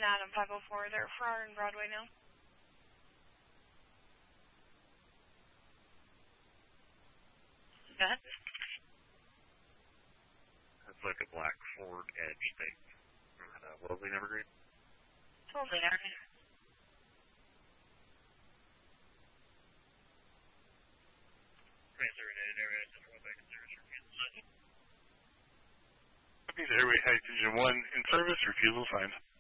not on 504. They're Farrar and Broadway now. Go ahead. It's like a black Ford Edge thing. Wellesley Evergreen? Wellesley Evergreen. Japanese Airway High Division 1 in service, refusal signed.